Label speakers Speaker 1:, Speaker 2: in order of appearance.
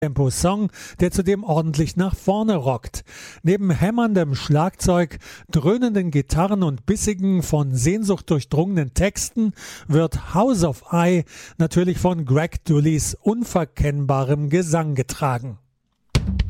Speaker 1: Tempo-Song, der zudem ordentlich nach vorne rockt. Neben hämmerndem Schlagzeug, dröhnenden Gitarren und bissigen, von Sehnsucht durchdrungenen Texten wird House of I natürlich von Greg Dullys unverkennbarem Gesang getragen.